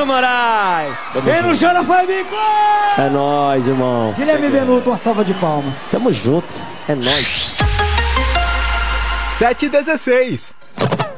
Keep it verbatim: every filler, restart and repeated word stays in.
Anderson Moraes. Quem não chora faz bico! É nóis, irmão. Guilherme Benuto, uma salva de palmas. Tamo junto, é nóis. sete e dezesseis.